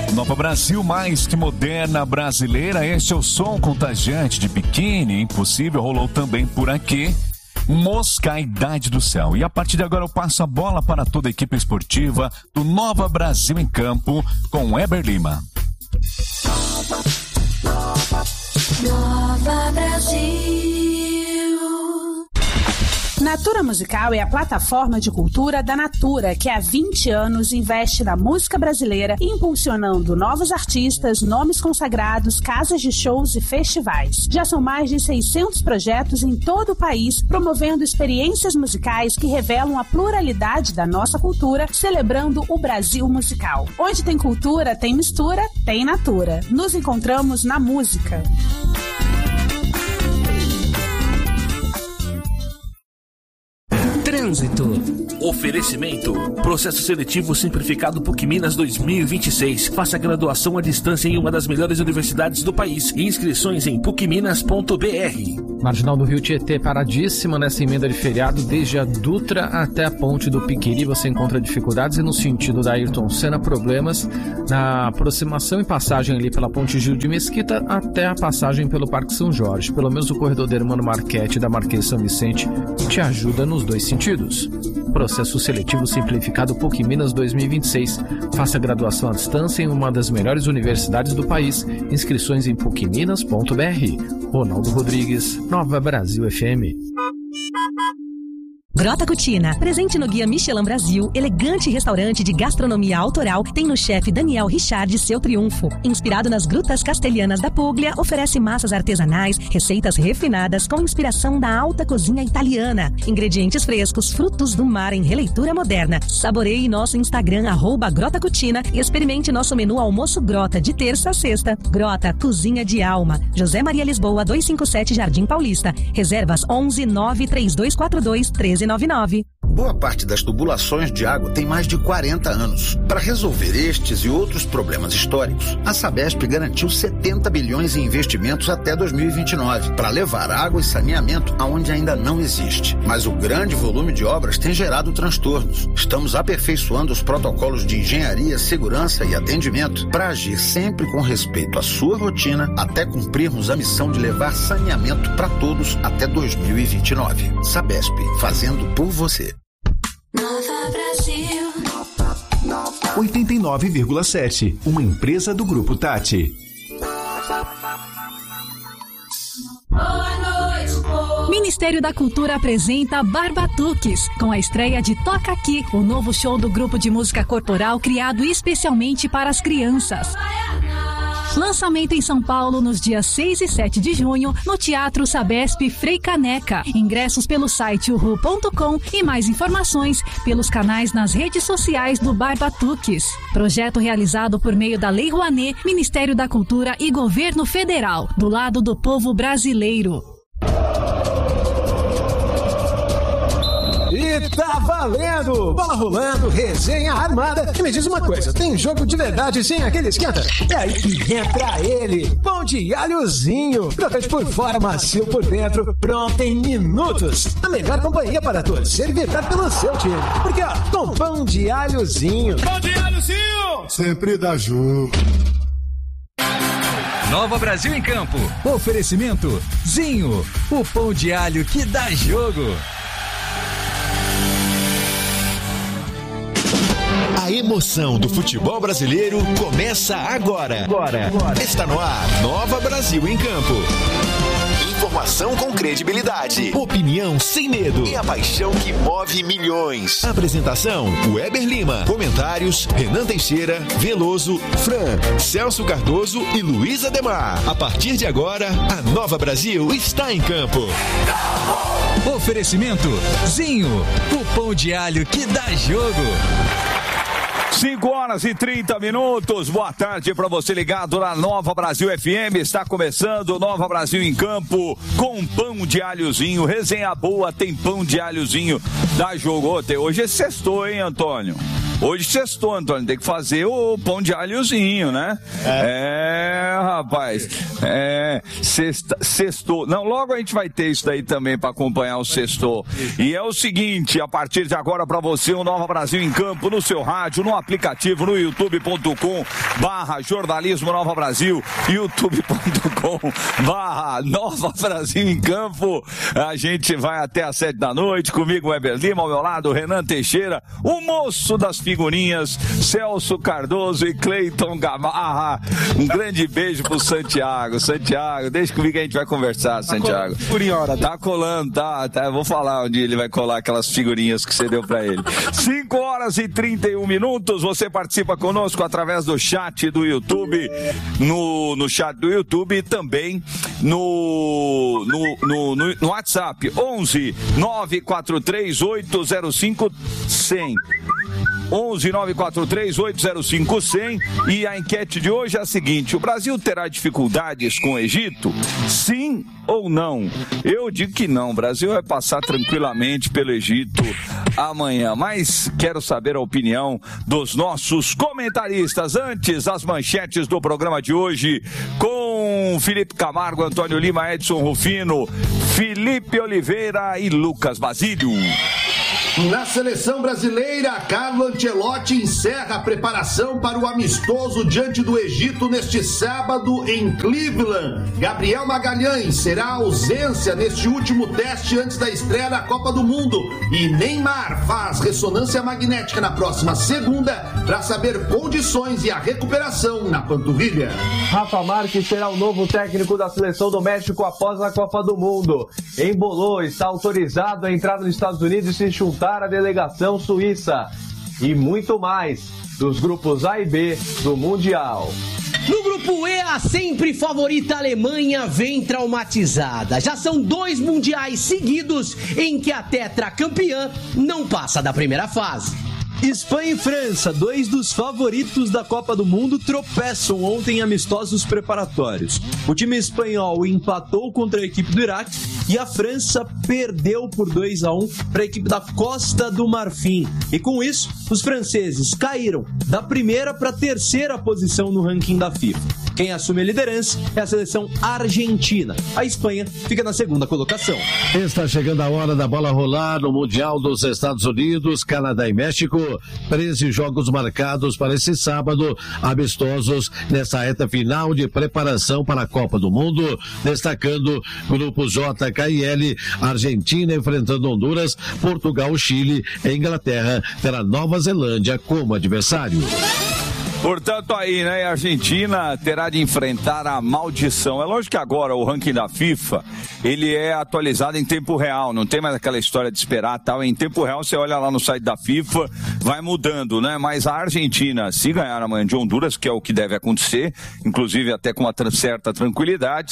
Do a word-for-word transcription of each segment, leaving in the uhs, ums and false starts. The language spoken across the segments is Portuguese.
Nova Brasil, mais que moderna brasileira, este é o som contagiante de Biquíni, Impossível, rolou também por aqui. Mosca, a Idade do Céu. E a partir de agora eu passo a bola para toda a equipe esportiva do Nova Brasil em Campo com Weber Lima. Nova Brasil. Natura Musical é a plataforma de cultura da Natura, que há vinte anos investe na música brasileira, impulsionando novos artistas, nomes consagrados, casas de shows e festivais. Já são mais de seiscentos projetos em todo o país, promovendo experiências musicais que revelam a pluralidade da nossa cultura, celebrando o Brasil musical. Onde tem cultura, tem mistura, tem Natura. Nos encontramos na música. Trânsito. Oferecimento. Processo seletivo simplificado PUC Minas dois mil e vinte e seis. Faça graduação à distância em uma das melhores universidades do país. Inscrições em puc minas ponto b r. Marginal do Rio Tietê paradíssima nessa emenda de feriado. Desde a Dutra até a ponte do Piquiri você encontra dificuldades, e no sentido da Ayrton Senna problemas na aproximação e passagem ali pela ponte Gil de Mesquita até a passagem pelo Parque São Jorge. Pelo menos o corredor da Hermano Marchetti da Marquês São Vicente te ajuda nos dois sentidos. Processo seletivo simplificado PUC Minas dois mil e vinte e seis. Faça graduação à distância em uma das melhores universidades do país. Inscrições em puc minas ponto b r. Ronaldo Rodrigues, Nova Brasil F M. Grota Cucina, presente no Guia Michelin Brasil, elegante restaurante de gastronomia autoral, tem no chefe Daniel Richard seu triunfo. Inspirado nas grutas castelhanas da Puglia, oferece massas artesanais, receitas refinadas com inspiração da alta cozinha italiana. Ingredientes frescos, frutos do mar em releitura moderna. Saboreie nosso Instagram, arroba Grota Cucina, e experimente nosso menu almoço Grota, de terça a sexta. Grota, cozinha de alma. José Maria Lisboa, duzentos e cinquenta e sete, Jardim Paulista. Reservas onze nove três dois quatro dois um três nove nove. Boa parte das tubulações de água tem mais de quarenta anos. Para resolver estes e outros problemas históricos, a Sabesp garantiu setenta bilhões em investimentos até dois mil e vinte e nove, para levar água e saneamento aonde ainda não existe. Mas o grande volume de obras tem gerado transtornos. Estamos aperfeiçoando os protocolos de engenharia, segurança e atendimento para agir sempre com respeito à sua rotina, até cumprirmos a missão de levar saneamento para todos até dois mil e vinte e nove. Sabesp, fazendo por você. Nova Brasil. oitenta e nove vírgula sete, uma empresa do Grupo Tati. Ministério da Cultura apresenta Barbatuques, com a estreia de Toca Aqui, o novo show do grupo de música corporal criado especialmente para as crianças. Lançamento em São Paulo nos dias seis e sete de junho, no Teatro Sabesp Frei Caneca. Ingressos pelo site uhu ponto com e mais informações pelos canais nas redes sociais do Barbatuques. Projeto realizado por meio da Lei Rouanet, Ministério da Cultura e Governo Federal, do lado do povo brasileiro. E tá valendo! Bola rolando, resenha armada. E me diz uma coisa, tem jogo de verdade sem aquele esquenta? É aí que entra ele, pão de alhozinho. Crocante por fora, macio por dentro, pronto em minutos. A melhor companhia para torcer e vibrar pelo seu time. Porque ó, com pão de alhozinho. Pão de alhozinho! Sempre dá jogo. Nova Brasil em Campo. Oferecimento Zinho, o pão de alho que dá jogo. A emoção do futebol brasileiro começa agora. Agora. Agora. Está no ar, Nova Brasil em Campo. Informação com credibilidade, opinião sem medo e a paixão que move milhões. Apresentação, Weber Lima. Comentários, Renan Teixeira, Veloso, Fran, Celso Cardoso e Luiz Ademar. A partir de agora, a Nova Brasil está em campo. Oferecimento Zinho, o pão de alho que dá jogo. cinco horas e trinta minutos, boa tarde para você ligado na Nova Brasil F M, está começando o Nova Brasil em Campo com pão de alhozinho, resenha boa, tem pão de alhozinho, dá jogo. Hoje é sextou, hein, Antônio? Hoje sextou, Antônio, tem que fazer o pão de alhozinho, né? É, é rapaz. É, sexta, sextou. Não, logo a gente vai ter isso daí também para acompanhar o sextou. E é o seguinte, a partir de agora para você, o Nova Brasil em Campo, no seu rádio, no aplicativo, no youtube ponto com barra jornalismo Nova Brasil, youtube ponto com barra Nova Brasil em Campo. A gente vai até às sete da noite, comigo, Weber Lima, ao meu lado, Renan Teixeira, o moço das figurinhas, Celso Cardoso e Cleiton Gamarra. Um grande beijo pro Santiago. Santiago, deixa comigo que a gente vai conversar, Santiago. Figurinha, tá colando, tá, tá. Eu vou falar onde ele vai colar aquelas figurinhas que você deu pra ele. cinco horas e trinta e um minutos. Você participa conosco através do chat do YouTube, no, no chat do YouTube e também no, no, no, no, no WhatsApp. onze nove quatro três oito zero cinco cem. onze nove quatro três oito zero cinco cem. E a enquete de hoje é a seguinte: o Brasil terá dificuldades com o Egito? Sim ou não? Eu digo que não. O Brasil vai passar tranquilamente pelo Egito amanhã. Mas quero saber a opinião dos nossos comentaristas. Antes, as manchetes do programa de hoje com Felipe Camargo, Antônio Lima, Edson Rufino, Felipe Oliveira e Lucas Basílio. Na seleção brasileira, Carlo Ancelotti encerra a preparação para o amistoso diante do Egito neste sábado em Cleveland. Gabriel Magalhães será a ausência neste último teste antes da estreia da Copa do Mundo. E Neymar faz ressonância magnética na próxima segunda para saber condições e a recuperação na panturrilha. Rafa Marques será o novo técnico da seleção do México após a Copa do Mundo. Embolou, está autorizado a entrar nos Estados Unidos e se juntar a delegação suíça e muito mais dos grupos A e B do Mundial. No grupo E, a sempre favorita Alemanha vem traumatizada. Já são dois mundiais seguidos em que a tetracampeã não passa da primeira fase. Espanha e França, dois dos favoritos da Copa do Mundo, tropeçam ontem em amistosos preparatórios. O time espanhol empatou contra a equipe do Iraque e a França perdeu por dois a um para a equipe da Costa do Marfim. E com isso, os franceses caíram da primeira para a terceira posição no ranking da FIFA. Quem assume a liderança é a seleção argentina. A Espanha fica na segunda colocação. Está chegando a hora da bola rolar no Mundial dos Estados Unidos, Canadá e México. treze jogos marcados para esse sábado, amistosos nessa reta final de preparação para a Copa do Mundo, destacando grupos J, K e L, Argentina enfrentando Honduras, Portugal, Chile e Inglaterra terá Nova Zelândia como adversário. Portanto, aí, né, a Argentina terá de enfrentar a maldição. É lógico que agora o ranking da FIFA, ele é atualizado em tempo real, não tem mais aquela história de esperar tal. Em tempo real, você olha lá no site da FIFA, vai mudando, né? Mas a Argentina, se ganhar amanhã de Honduras, que é o que deve acontecer, inclusive até com uma certa tranquilidade,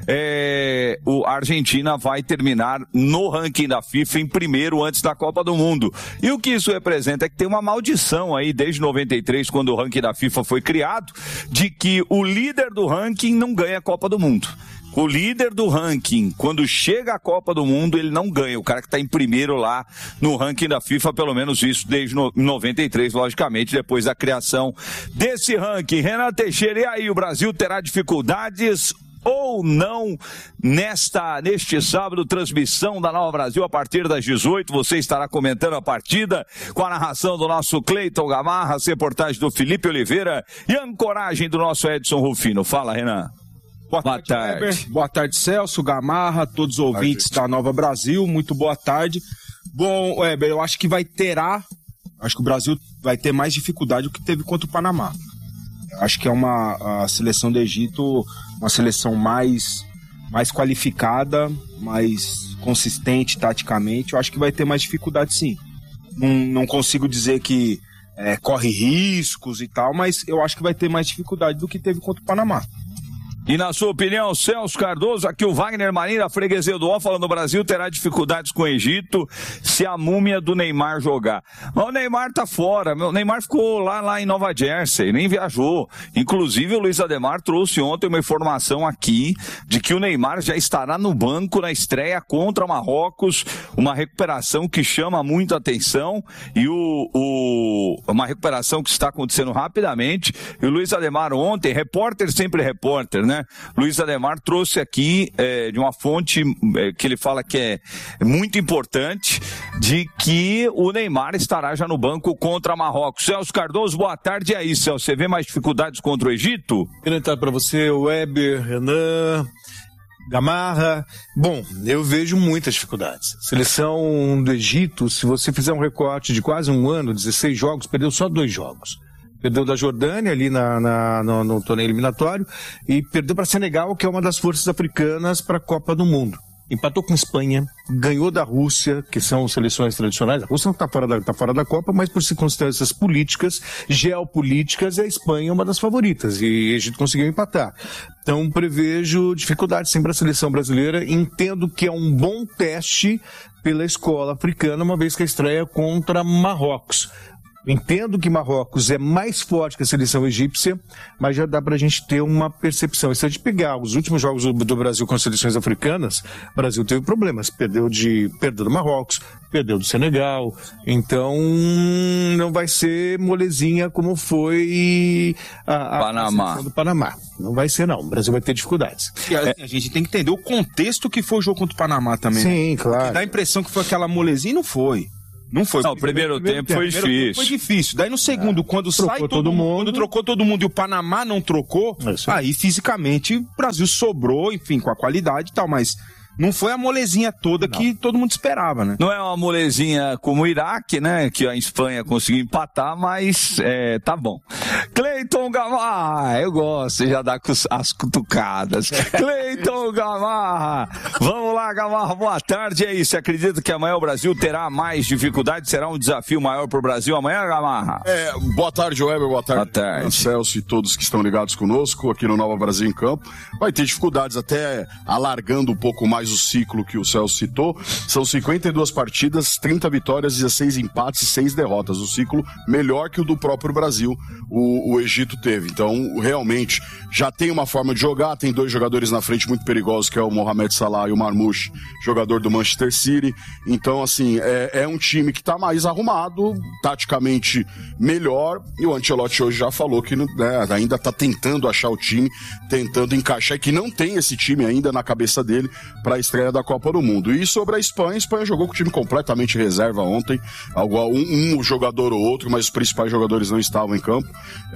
é, o, a Argentina vai terminar no ranking da FIFA em primeiro antes da Copa do Mundo. E o que isso representa é que tem uma maldição aí desde noventa e três, quando o ranking da FIFA foi criado, de que o líder do ranking não ganha a Copa do Mundo. O líder do ranking, quando chega a Copa do Mundo, ele não ganha. O cara que está em primeiro lá no ranking da FIFA, pelo menos isso desde noventa e três, logicamente, depois da criação desse ranking. Renan Teixeira, e aí, o Brasil terá dificuldades ou não nesta, neste sábado, transmissão da Nova Brasil a partir das dezoito. Você estará comentando a partida com a narração do nosso Cleiton Gamarra, reportagem do Felipe Oliveira e a ancoragem do nosso Edson Rufino. Fala, Renan. Boa, boa tarde, tarde. Weber. Boa tarde, Celso, Gamarra, todos os ouvintes da Nova Brasil, muito boa tarde. Bom, Weber, eu acho que vai terá, acho que o Brasil vai ter mais dificuldade do que teve contra o Panamá. Acho que é uma a seleção do Egito, uma seleção mais, mais qualificada, mais consistente taticamente. Eu acho que vai ter mais dificuldade, sim. Não, não consigo dizer que é, corre riscos e tal, mas eu acho que vai ter mais dificuldade do que teve contra o Panamá. E na sua opinião, Celso Cardoso, aqui o Wagner Marinho da Freguesia do Ó, falando o Brasil terá dificuldades com o Egito se a múmia do Neymar jogar. Mas o Neymar tá fora, o Neymar ficou lá, lá em Nova Jersey, nem viajou. Inclusive o Luiz Ademar trouxe ontem uma informação aqui de que o Neymar já estará no banco na estreia contra Marrocos, uma recuperação que chama muito atenção e o, o, uma recuperação que está acontecendo rapidamente. E o Luiz Ademar ontem, repórter sempre repórter, né? Luiz Ademar trouxe aqui é, de uma fonte é, que ele fala que é muito importante, de que o Neymar estará já no banco contra Marrocos. Celso Cardoso, boa tarde. E aí, Celso, você vê mais dificuldades contra o Egito? Quero entrar para você, Weber, Renan, Gamarra. Bom, eu vejo muitas dificuldades. Seleção do Egito, se você fizer um recorte de quase um ano, dezesseis jogos, perdeu só dois jogos. Perdeu da Jordânia ali na, na, no, no torneio eliminatório e perdeu para Senegal, que é uma das forças africanas para a Copa do Mundo. Empatou com a Espanha, ganhou da Rússia, que são seleções tradicionais. A Rússia não está fora da, tá fora da Copa, mas por circunstâncias políticas, geopolíticas, a Espanha é uma das favoritas e o Egito conseguiu empatar. Então prevejo dificuldades sempre para a seleção brasileira. Entendo que é um bom teste pela escola africana, uma vez que a estreia é contra Marrocos. Entendo que Marrocos é mais forte que a seleção egípcia, mas já dá pra gente ter uma percepção. E se a gente pegar os últimos jogos do, do Brasil com as seleções africanas, o Brasil teve problemas. Perdeu de, perdeu do Marrocos, perdeu do Senegal. Então, não vai ser molezinha como foi a, a, Panamá. a seleção do Panamá. Não vai ser, não. O Brasil vai ter dificuldades. E a, a gente tem que entender o contexto que foi o jogo contra o Panamá também. Sim, né? claro. Porque dá a impressão que foi aquela molezinha e não foi. Não foi. Não, o primeiro, primeiro tempo, tempo foi primeiro difícil. Tempo foi difícil. Daí no segundo, é. quando trocou sai todo, todo mundo, mundo, quando trocou todo mundo e o Panamá não trocou, é aí fisicamente o Brasil sobrou, enfim, com a qualidade e tal, mas não foi a molezinha toda não. que todo mundo esperava, né? Não é uma molezinha como o Iraque, né? Que a Espanha conseguiu empatar, mas é, tá bom. Cleiton Gamarra, eu gosto, já dá as cutucadas. Cleiton Gamarra, vamos lá, Gamarra, boa tarde. E aí, você acredita que amanhã o Brasil terá mais dificuldade? Será um desafio maior pro Brasil amanhã, Gamarra? É, boa tarde, Weber, boa tarde, boa tarde. Celso e todos que estão ligados conosco aqui no Nova Brasil em Campo. Vai ter dificuldades, até alargando um pouco mais o ciclo que o Celso citou. São cinquenta e duas partidas, trinta vitórias, dezesseis empates e seis derrotas. O ciclo melhor que o do próprio Brasil, o, o Egito teve. Então, realmente, já tem uma forma de jogar, tem dois jogadores na frente muito perigosos, que é o Mohamed Salah e o Marmoush, jogador do Manchester City. Então, assim, é, é um time que tá mais arrumado, taticamente melhor, e o Ancelotti hoje já falou que né, ainda tá tentando achar o time, tentando encaixar, e que não tem esse time ainda na cabeça dele para a estreia da Copa do Mundo. E sobre a Espanha, a Espanha jogou com o time completamente reserva ontem, um, um jogador ou outro, mas os principais jogadores não estavam em campo.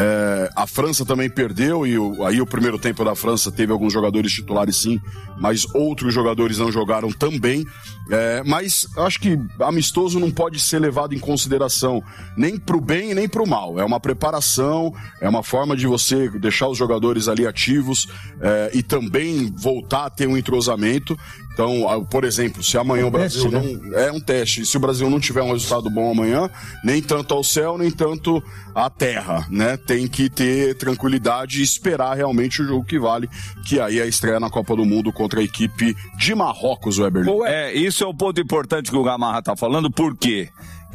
É, a França também perdeu, e o, aí o primeiro tempo da França teve alguns jogadores titulares sim, mas outros jogadores não jogaram também. É, mas acho que amistoso não pode ser levado em consideração nem pro bem nem pro mal. É uma preparação, é uma forma de você deixar os jogadores ali ativos é, e também voltar a ter um entrosamento. Então, por exemplo, se amanhã é um o Brasil teste, não... Né? É um teste. Se o Brasil não tiver um resultado bom amanhã, nem tanto ao céu, nem tanto à terra, né? Tem que ter tranquilidade e esperar realmente o jogo que vale, que aí é a estreia na Copa do Mundo contra a equipe de Marrocos, Weber. É, isso é o ponto importante que o Gamarra tá falando, porque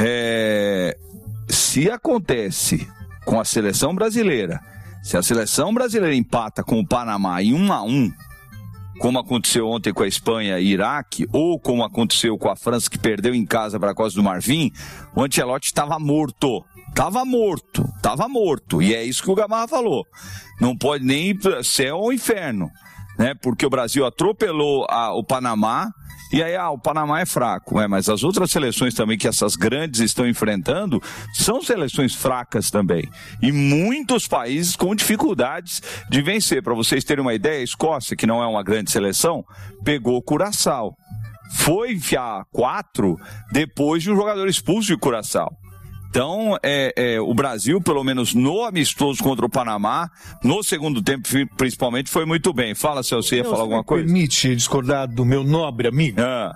é... se acontece com a seleção brasileira, se a seleção brasileira empata com o Panamá em um a um, como aconteceu ontem com a Espanha e Iraque, ou como aconteceu com a França, que perdeu em casa para a Costa do Marfim, o Ancelotti estava morto. Tava morto, tava morto. E é isso que o Gamarra falou. Não pode nem ir para céu ou inferno, né? Porque o Brasil atropelou a, o Panamá. E aí, ah, o Panamá é fraco, é, mas as outras seleções também que essas grandes estão enfrentando são seleções fracas também. E muitos países com dificuldades de vencer. Para vocês terem uma ideia, a Escócia, que não é uma grande seleção, pegou o Curaçao. Foi enfiar quatro depois de um jogador expulso de Curaçao. Então, é, é, o Brasil, pelo menos no amistoso contra o Panamá, no segundo tempo, principalmente, foi muito bem. Fala, se você ia falar alguma coisa. Permite discordar do meu nobre amigo? Ah.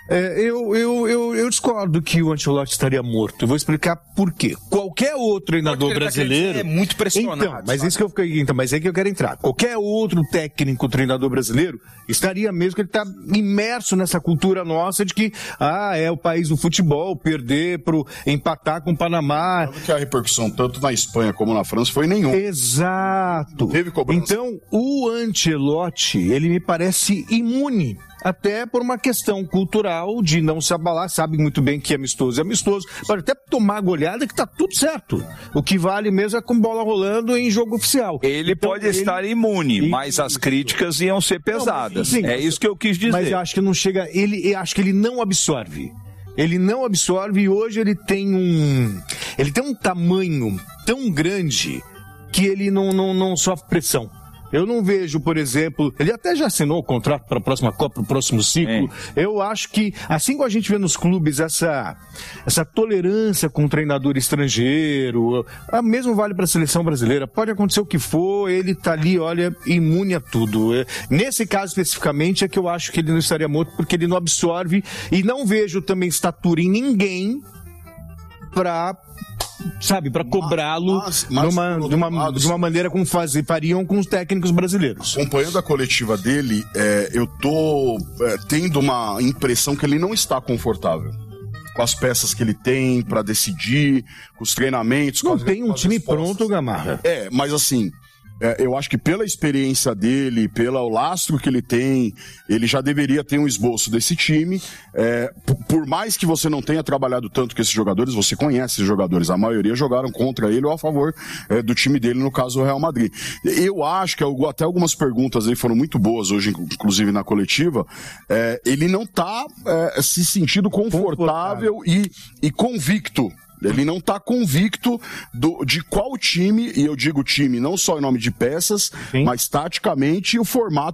É, eu, eu, eu, eu discordo que o Ancelotti estaria morto. Eu vou explicar por quê. Qualquer outro treinador brasileiro... É muito pressionado. Então, mas isso que eu fiquei, então, mas é que eu quero entrar. Qualquer outro técnico, treinador brasileiro, estaria mesmo que ele está imerso nessa cultura nossa de que, ah, é o país do futebol, perder pro empatar com o Panamá. Sabe que a repercussão, tanto na Espanha como na França, foi nenhuma. Exato. Teve cobrança. Então, o Ancelotti, ele me parece imune. Até por uma questão cultural de não se abalar, sabe muito bem que é amistoso, é amistoso, pode até tomar a goleada que tá tudo certo. O que vale mesmo é com bola rolando em jogo oficial. Ele então, pode ele... estar imune, e... mas as críticas iam ser pesadas. Não, sim, é isso que eu quis dizer. Mas eu acho que não chega, ele, eu acho que ele não absorve. Ele não absorve e hoje ele tem um, ele tem um tamanho tão grande que ele não, não, não sofre pressão. Eu não vejo, por exemplo, ele até já assinou o contrato para a próxima Copa, para o próximo ciclo. É. Eu acho que, assim como a gente vê nos clubes essa, essa tolerância com o treinador estrangeiro, a mesmo vale para a seleção brasileira. Pode acontecer o que for, ele tá ali, olha, imune a tudo. É, nesse caso especificamente é que eu acho que ele não estaria morto porque ele não absorve e não vejo também estatura em ninguém para... sabe, para cobrá-lo numa, de, uma, de uma maneira como fazer, fariam com os técnicos brasileiros. Acompanhando a coletiva dele, é, eu tô é, tendo uma impressão que ele não está confortável com as peças que ele tem para decidir, com os treinamentos. Não com tem as, um time pronto, Gamarra. É, mas assim... É, eu acho que pela experiência dele, pelo lastro que ele tem, ele já deveria ter um esboço desse time. É, por, por mais que você não tenha trabalhado tanto com esses jogadores, você conhece esses jogadores. A maioria jogaram contra ele ou a favor é, do time dele, no caso o Real Madrid. Eu acho que até algumas perguntas aí foram muito boas hoje, inclusive na coletiva. É, ele não está é, se sentindo confortável, confortável. E, e convicto. Ele não está convicto do, de qual time, e eu digo time não só em nome de peças, sim, mas taticamente e o formato